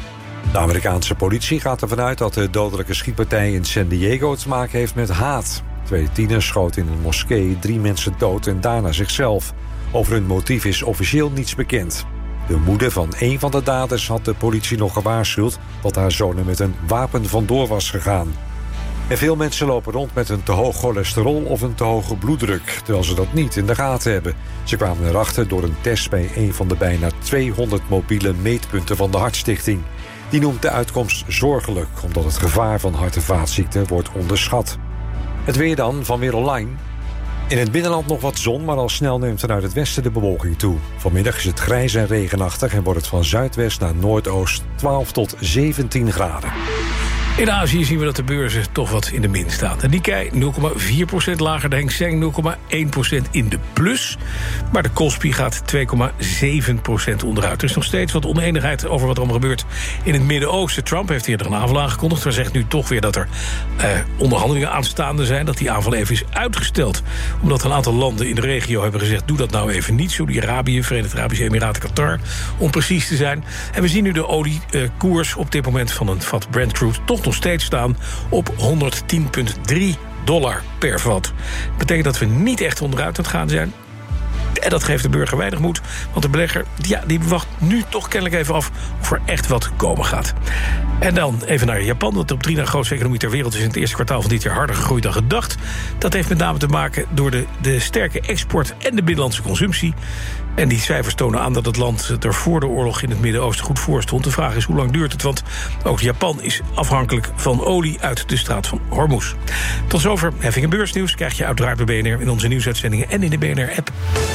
De Amerikaanse politie gaat ervan uit dat de dodelijke schietpartij in San Diego te maken heeft met haat. 2 tieners schoten in een moskee 3 mensen dood en daarna zichzelf. Over hun motief is officieel niets bekend. De moeder van één van de daders had de politie nog gewaarschuwd dat haar zoon er met een wapen vandoor was gegaan. En veel mensen lopen rond met een te hoog cholesterol of een te hoge bloeddruk, terwijl ze dat niet in de gaten hebben. Ze kwamen erachter door een test bij een van de bijna 200 mobiele meetpunten van de Hartstichting. Die noemt de uitkomst zorgelijk, omdat het gevaar van hart- en vaatziekten wordt onderschat. Het weer dan van Weer Online. In het binnenland nog wat zon, maar al snel neemt er uit het westen de bewolking toe. Vanmiddag is het grijs en regenachtig en wordt het van zuidwest naar noordoost 12 tot 17 graden. In Azië zien we dat de beurzen toch wat in de min staan. De Nikkei 0,4% lager, de Hang Seng 0,1% in de plus. Maar de Kospi gaat 2,7% onderuit. Er is nog steeds wat oneenigheid over wat er allemaal gebeurt in het Midden-Oosten. Trump heeft eerder een aanval aangekondigd. Hij zegt nu toch weer dat er onderhandelingen aanstaande zijn. Dat die aanval even is uitgesteld. Omdat een aantal landen in de regio hebben gezegd, doe dat nou even niet. Saudi-Arabië, Verenigde Arabische Emiraten, Qatar, om precies te zijn. En we zien nu de oliekoers op dit moment van een vat Brent crude toch nog steeds staan op $110,3 per vat. Dat betekent dat we niet echt onderuit aan het gaan zijn. En dat geeft de burger weinig moed, want de belegger die wacht nu toch kennelijk even af of er echt wat komen gaat. En dan even naar Japan, dat op 3 na grootste economie ter wereld is in het eerste kwartaal van dit jaar harder gegroeid dan gedacht. Dat heeft met name te maken door de sterke export en de binnenlandse consumptie. En die cijfers tonen aan dat het land er voor de oorlog in het Midden-Oosten goed voor stond. De vraag is hoe lang duurt het, want ook Japan is afhankelijk van olie uit de straat van Hormuz. Tot zover Heffing en Beursnieuws krijg je uiteraard bij BNR in onze nieuwsuitzendingen en in de BNR-app.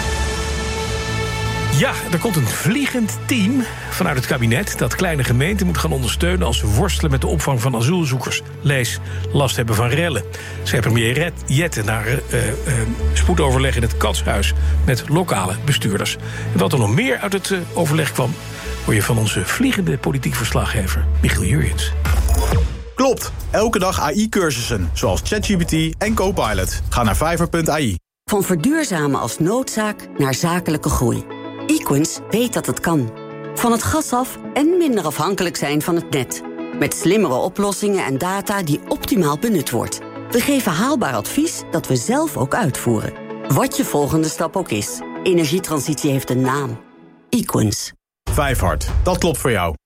Ja, er komt een vliegend team vanuit het kabinet dat kleine gemeenten moet gaan ondersteunen als ze worstelen met de opvang van asielzoekers. Lees, last hebben van rellen. Zei premier Jette naar spoedoverleg in het Katshuis met lokale bestuurders. En wat er nog meer uit het overleg kwam, hoor je van onze vliegende politiek verslaggever Michiel Jurjens. Klopt, elke dag AI-cursussen, zoals ChatGPT en Copilot. Ga naar Fiverr.ai. Van verduurzamen als noodzaak naar zakelijke groei. Equens weet dat het kan. Van het gas af en minder afhankelijk zijn van het net. Met slimmere oplossingen en data die optimaal benut wordt. We geven haalbaar advies dat we zelf ook uitvoeren. Wat je volgende stap ook is. Energietransitie heeft een naam. Equens. Vijfhart, dat klopt voor jou.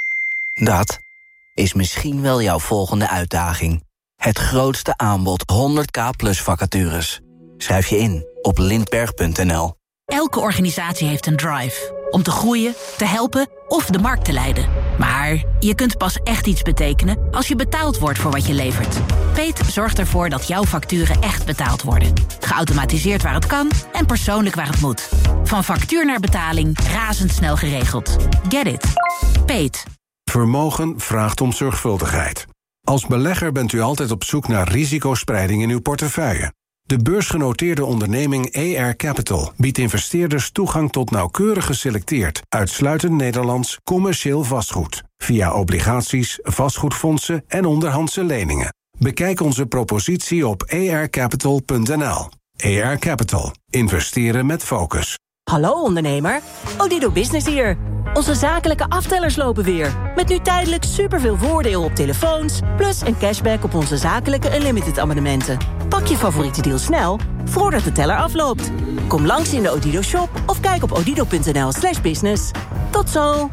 Dat is misschien wel jouw volgende uitdaging. Het grootste aanbod 100k plus vacatures. Schrijf je in op lindberg.nl. Elke organisatie heeft een drive. Om te groeien, te helpen of de markt te leiden. Maar je kunt pas echt iets betekenen als je betaald wordt voor wat je levert. Peet zorgt ervoor dat jouw facturen echt betaald worden. Geautomatiseerd waar het kan en persoonlijk waar het moet. Van factuur naar betaling razendsnel geregeld. Get it. Peet. Vermogen vraagt om zorgvuldigheid. Als belegger bent u altijd op zoek naar risicospreiding in uw portefeuille. De beursgenoteerde onderneming AR Capital biedt investeerders toegang tot nauwkeurig geselecteerd, uitsluitend Nederlands commercieel vastgoed, via obligaties, vastgoedfondsen en onderhandse leningen. Bekijk onze propositie op arcapital.nl. AR Capital. Investeren met focus. Hallo ondernemer, Odido Business hier. Onze zakelijke aftellers lopen weer. Met nu tijdelijk superveel voordeel op telefoons, plus een cashback op onze zakelijke unlimited abonnementen. Pak je favoriete deal snel, voordat de teller afloopt. Kom langs in de Odido shop of kijk op odido.nl/business. Tot zo!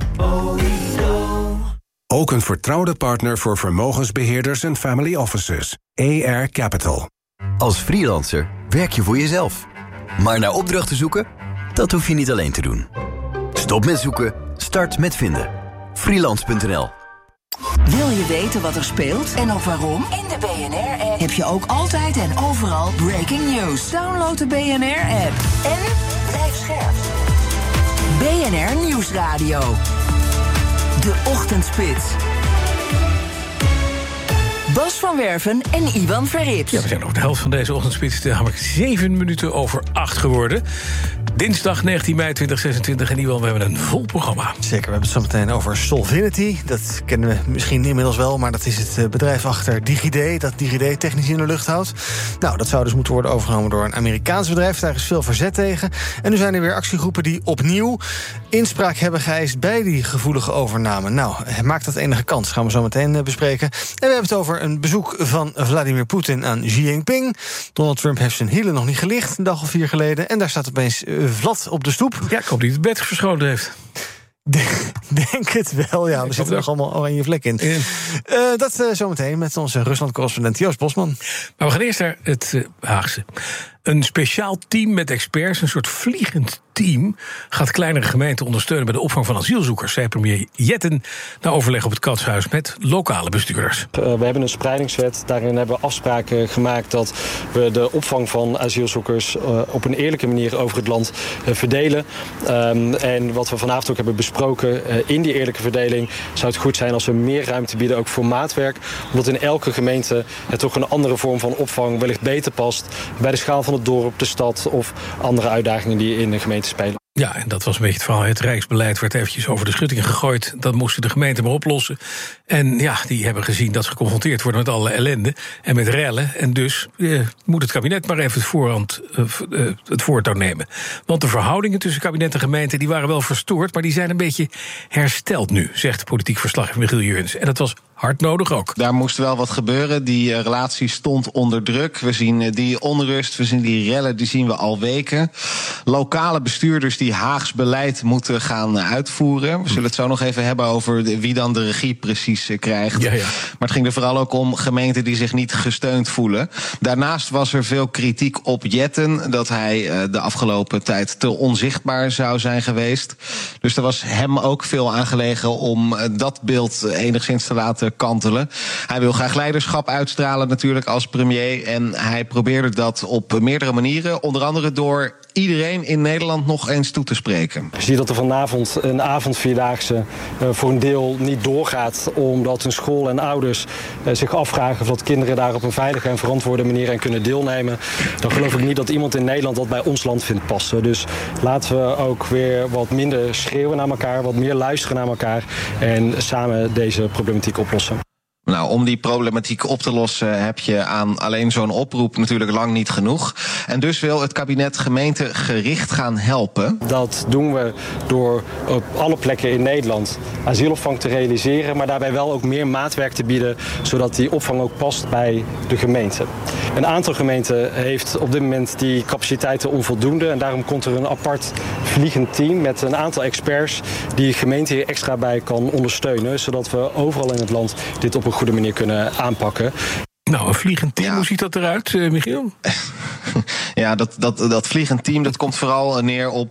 Ook een vertrouwde partner voor vermogensbeheerders en family offices. AR Capital. Als freelancer werk je voor jezelf. Maar naar opdrachten zoeken? Dat hoef je niet alleen te doen. Stop met zoeken, start met vinden. Freelance.nl. Wil je weten wat er speelt en ook waarom? In de BNR-app heb je ook altijd en overal breaking news. Download de BNR-app en blijf scherp. BNR Nieuwsradio. De Ochtendspits. Bas van Werven en Iwan Verrips. Ja, we zijn over de helft van deze ochtendspits. Namelijk 7 minuten over 8 geworden. Dinsdag 19 mei 2026. En Iwan, we hebben een vol programma. Zeker, we hebben het zo meteen over Solvinity. Dat kennen we misschien inmiddels wel, maar dat is het bedrijf achter DigiD... dat DigiD technisch in de lucht houdt. Nou, dat zou dus moeten worden overgenomen door een Amerikaans bedrijf. Daar is veel verzet tegen. En nu zijn er weer actiegroepen die opnieuw inspraak hebben geëist bij die gevoelige overname. Nou, maakt dat enige kans? Gaan we zo meteen bespreken. En we hebben het over een bezoek van Vladimir Poetin aan Xi Jinping. Donald Trump heeft zijn hielen nog niet gelicht, een dag of 4 geleden. En daar staat opeens Vlad op de stoep. Ja, ik hoop niet het bed verschoten heeft. Denk het wel, ja. Er zitten nog allemaal oranje vlekken in. Dat zometeen met onze Rusland-correspondent Joost Bosman. Maar we gaan eerst naar het Haagse. Een speciaal team met experts, een soort vliegend team, gaat kleinere gemeenten ondersteunen bij de opvang van asielzoekers, zei premier Jetten na overleg op het Katshuis met lokale bestuurders. We hebben een spreidingswet. Daarin hebben we afspraken gemaakt dat we de opvang van asielzoekers op een eerlijke manier over het land verdelen. En wat we vanavond ook hebben besproken, in die eerlijke verdeling zou het goed zijn als we meer ruimte bieden ook voor maatwerk. Omdat in elke gemeente toch een andere vorm van opvang wellicht beter past bij de schaal van het dorp, de stad of andere uitdagingen die in de gemeente spelen. Ja, en dat was een beetje het verhaal. Het Rijksbeleid werd eventjes over de schutting gegooid. Dat moesten de gemeenten maar oplossen. En ja, die hebben gezien dat ze geconfronteerd worden met alle ellende en met rellen. En dus moet het kabinet maar even het voortouw nemen. Want de verhoudingen tussen kabinet en gemeente die waren wel verstoord, maar die zijn een beetje hersteld nu, zegt politiek verslaggever Michiel Jurjens. En dat was hard nodig ook. Daar moest wel wat gebeuren. Die relatie stond onder druk. We zien die onrust, we zien die rellen, die zien we al weken. Lokale bestuurders die Haags beleid moeten gaan uitvoeren. We zullen het zo nog even hebben over wie dan de regie precies krijgt. Ja. Maar het ging er vooral ook om gemeenten die zich niet gesteund voelen. Daarnaast was er veel kritiek op Jetten, dat hij de afgelopen tijd te onzichtbaar zou zijn geweest. Dus er was hem ook veel aan gelegen om dat beeld enigszins te laten kantelen. Hij wil graag leiderschap uitstralen natuurlijk als premier. En hij probeerde dat op meerdere manieren. Onder andere door iedereen in Nederland nog eens toe te spreken. Je ziet dat er vanavond een avondvierdaagse voor een deel niet doorgaat, omdat een school en ouders zich afvragen of dat kinderen daar op een veilige en verantwoorde manier aan kunnen deelnemen. Dan geloof ik niet dat iemand in Nederland dat bij ons land vindt passen. Dus laten we ook weer wat minder schreeuwen naar elkaar, wat meer luisteren naar elkaar en samen deze problematiek oplossen. Nou, om die problematiek op te lossen heb je aan alleen zo'n oproep natuurlijk lang niet genoeg. En dus wil het kabinet gemeenten gericht gaan helpen. Dat doen we door op alle plekken in Nederland asielopvang te realiseren, maar daarbij wel ook meer maatwerk te bieden, zodat die opvang ook past bij de gemeente. Een aantal gemeenten heeft op dit moment die capaciteiten onvoldoende en daarom komt er een apart vliegend team met een aantal experts die gemeente hier extra bij kan ondersteunen, zodat we overal in het land dit op een goede manier kunnen aanpakken. Nou, een vliegend team, hoe ziet dat eruit, Michiel? Ja, dat vliegend team dat komt vooral neer op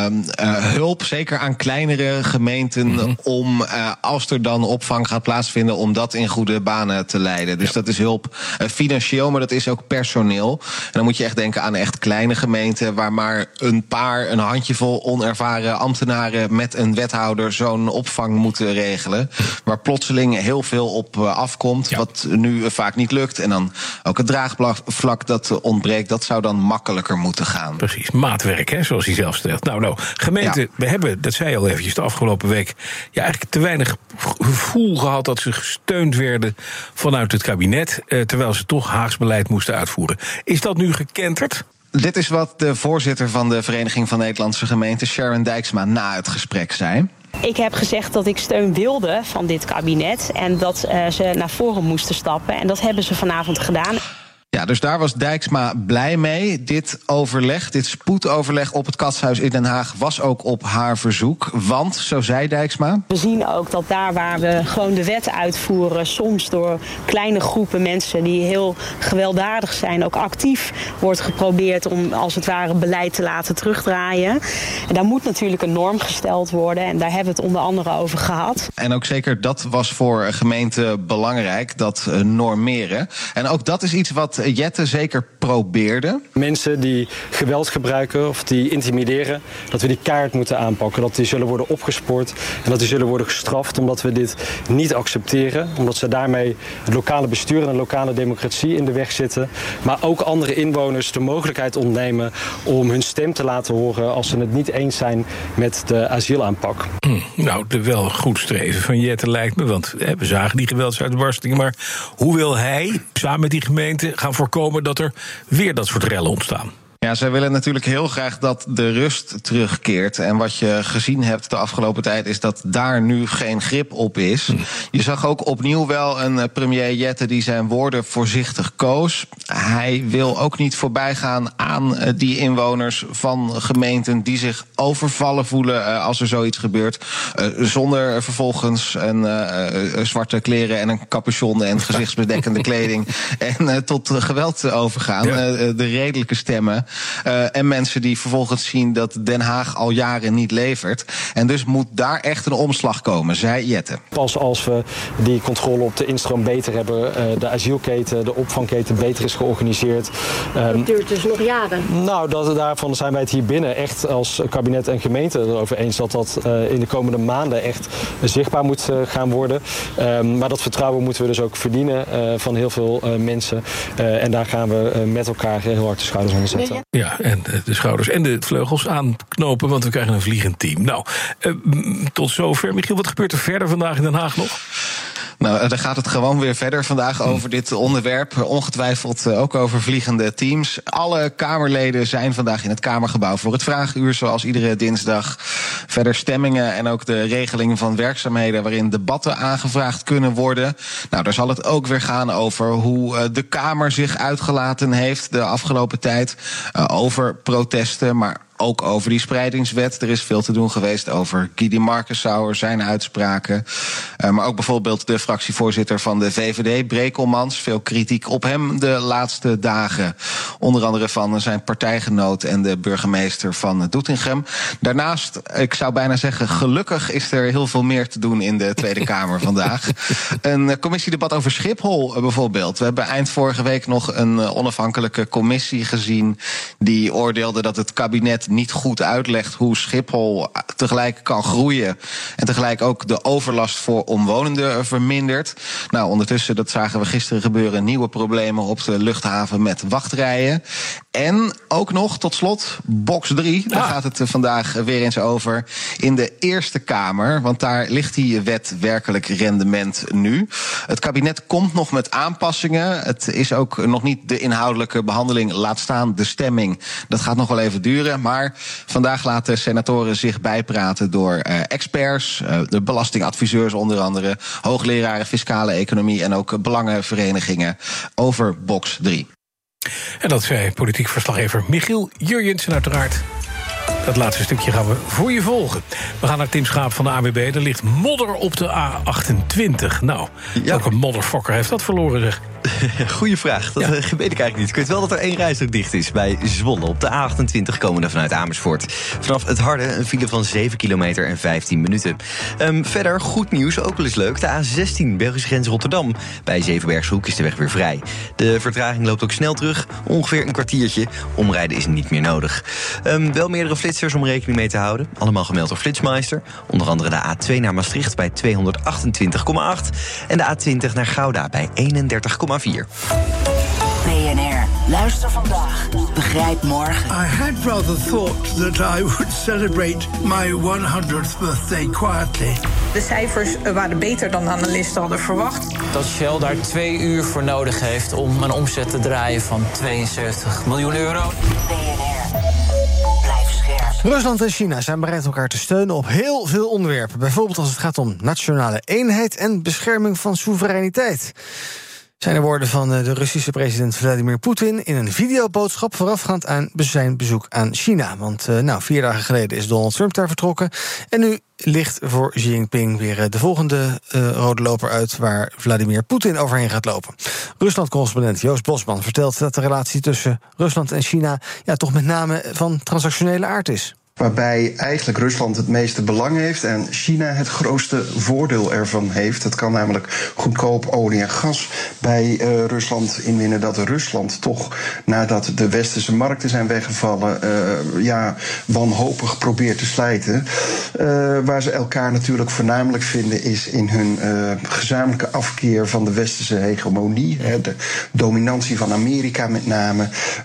hulp, zeker aan kleinere gemeenten, om als er dan opvang gaat plaatsvinden, om dat in goede banen te leiden. Dus dat is hulp financieel, maar dat is ook personeel. En dan moet je echt denken aan echt kleine gemeenten, waar maar een handjevol onervaren ambtenaren met een wethouder zo'n opvang moeten regelen. Waar plotseling heel veel op afkomt, wat nu vaak niet lukt. En dan ook het draagvlak dat ontbreekt, dat zou dan makkelijker moeten gaan. Precies, maatwerk, hè, zoals hij zelf stelt. Nou, gemeenten, we hebben, dat zei je al eventjes de afgelopen week, eigenlijk te weinig gevoel gehad dat ze gesteund werden vanuit het kabinet, terwijl ze toch Haags beleid moesten uitvoeren. Is dat nu gekenterd? Dit is wat de voorzitter van de Vereniging van Nederlandse Gemeenten, Sharon Dijksma, na het gesprek zei. Ik heb gezegd dat ik steun wilde van dit kabinet en dat ze naar voren moesten stappen. En dat hebben ze vanavond gedaan. Ja, dus daar was Dijksma blij mee. Dit overleg, dit spoedoverleg op het Katshuis in Den Haag was ook op haar verzoek. Want, zo zei Dijksma, we zien ook dat daar waar we gewoon de wet uitvoeren, soms door kleine groepen mensen die heel gewelddadig zijn, ook actief wordt geprobeerd om als het ware beleid te laten terugdraaien. En daar moet natuurlijk een norm gesteld worden en daar hebben we het onder andere over gehad. En ook zeker dat was voor gemeenten belangrijk, dat normeren. En ook dat is iets wat Jette zeker probeerde. Mensen die geweld gebruiken of die intimideren, dat we die kaart moeten aanpakken. Dat die zullen worden opgespoord en dat die zullen worden gestraft, omdat we dit niet accepteren. Omdat ze daarmee het lokale bestuur en de lokale democratie in de weg zitten. Maar ook andere inwoners de mogelijkheid ontnemen om hun stem te laten horen als ze het niet eens zijn met de asielaanpak. Nou, wel goed streven van Jette lijkt me, want we zagen die geweldsuitbarstingen. Maar hoe wil hij samen met die gemeente gaan voorkomen dat er weer dat soort rellen ontstaan? Ja, zij willen natuurlijk heel graag dat de rust terugkeert. En wat je gezien hebt de afgelopen tijd is dat daar nu geen grip op is. Je zag ook opnieuw wel een premier Jette die zijn woorden voorzichtig koos. Hij wil ook niet voorbijgaan aan die inwoners van gemeenten die zich overvallen voelen als er zoiets gebeurt. Zonder vervolgens een zwarte kleren en een capuchon en gezichtsbedekkende kleding en tot geweld overgaan. Ja. De redelijke stemmen. En mensen die vervolgens zien dat Den Haag al jaren niet levert. En dus moet daar echt een omslag komen, zei Jette. Pas als we die controle op de instroom beter hebben, de asielketen, de opvangketen beter is georganiseerd. Dat duurt dus nog jaren. Nou, daarvan zijn wij het hier binnen echt als kabinet en gemeente erover eens dat dat in de komende maanden echt zichtbaar moet gaan worden. Maar dat vertrouwen moeten we dus ook verdienen van heel veel mensen. En daar gaan we met elkaar heel hard de schouders onder zetten. Ja, en de schouders en de vleugels aanknopen, want we krijgen een vliegend team. Nou, tot zover. Michiel, wat gebeurt er verder vandaag in Den Haag nog? Nou, dan gaat het gewoon weer verder vandaag over dit onderwerp. Ongetwijfeld ook over vliegende teams. Alle Kamerleden zijn vandaag in het Kamergebouw voor het Vraaguur, zoals iedere dinsdag. Verder stemmingen en ook de regeling van werkzaamheden waarin debatten aangevraagd kunnen worden. Nou, daar zal het ook weer gaan over hoe de Kamer zich uitgelaten heeft de afgelopen tijd. Over protesten, maar ook over die spreidingswet. Er is veel te doen geweest over Guidy Markensauer, zijn uitspraken. Maar ook bijvoorbeeld de fractievoorzitter van de VVD, Brekelmans. Veel kritiek op hem de laatste dagen. Onder andere van zijn partijgenoot en de burgemeester van Doetinchem. Daarnaast, ik zou bijna zeggen, gelukkig is er heel veel meer te doen in de Tweede Kamer vandaag. Een commissiedebat over Schiphol bijvoorbeeld. We hebben eind vorige week nog een onafhankelijke commissie gezien die oordeelde dat het kabinet niet goed uitlegt hoe Schiphol tegelijk kan groeien en tegelijk ook de overlast voor omwonenden vermindert. Nou, ondertussen, dat zagen we gisteren gebeuren, nieuwe problemen op de luchthaven met wachtrijen. En ook nog, tot slot, box 3. Daar gaat het vandaag weer eens over in de Eerste Kamer, want daar ligt die wet werkelijk rendement nu. Het kabinet komt nog met aanpassingen. Het is ook nog niet de inhoudelijke behandeling, laat staan de stemming. Dat gaat nog wel even duren, maar vandaag laten senatoren zich bijpraten door experts, de belastingadviseurs onder andere, hoogleraren fiscale economie en ook belangenverenigingen over box 3. En dat zei politiek verslaggever Michiel Jurjensen uiteraard. Dat laatste stukje gaan we voor je volgen. We gaan naar Tim Schaap van de ANWB. Er ligt modder op de A28. Nou, welke modderfokker heeft dat verloren, zeg? Goeie vraag. Dat weet ik eigenlijk niet. Ik weet wel dat er 1 rijstrook dicht is bij Zwolle. Op de A28 komende vanuit Amersfoort. Vanaf het Harde een file van 7 kilometer en 15 minuten. Verder goed nieuws, ook wel eens leuk. De A16 Belgische grens Rotterdam. Bij Zevenbergshoek is de weg weer vrij. De vertraging loopt ook snel terug. Ongeveer een kwartiertje. Omrijden is niet meer nodig. Wel meerdere flitsers om rekening mee te houden. Allemaal gemeld door Flitsmeister. Onder andere de A2 naar Maastricht bij 228,8. En de A20 naar Gouda bij 31,4. BNR. Luister vandaag. Begrijp morgen. I had rather thought that I would celebrate my 100th birthday quietly. De cijfers waren beter dan de analisten hadden verwacht. Dat Shell daar 2 uur voor nodig heeft om een omzet te draaien van 72 miljoen euro. Rusland en China zijn bereid elkaar te steunen op heel veel onderwerpen. Bijvoorbeeld als het gaat om nationale eenheid en bescherming van soevereiniteit. Zijn de woorden van de Russische president Vladimir Poetin in een videoboodschap voorafgaand aan zijn bezoek aan China. Want 4 dagen geleden is Donald Trump daar vertrokken. En nu ligt voor Xi Jinping weer de volgende rode loper uit waar Vladimir Poetin overheen gaat lopen. Rusland-correspondent Joost Bosman vertelt dat de relatie tussen Rusland en China toch met name van transactionele aard is. waarbij eigenlijk Rusland het meeste belang heeft en China het grootste voordeel ervan heeft. Het kan namelijk goedkoop olie en gas bij Rusland inwinnen, dat Rusland toch, nadat de westerse markten zijn weggevallen, wanhopig probeert te slijten. Waar ze elkaar natuurlijk voornamelijk vinden is in hun gezamenlijke afkeer van de westerse hegemonie. De dominantie van Amerika met name.